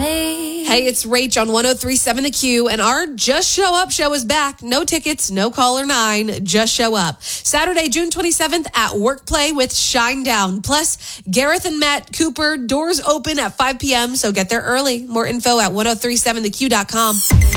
me. Hey, it's Rach on 103.7 The Q, and our Just Show Up show is back. No tickets, no caller 9, just show up. Saturday, June 27th at Workplay with Shinedown. Plus, Gareth and Matt Cooper, doors open at 5 p.m., so get there early. More info at 1037theq.com.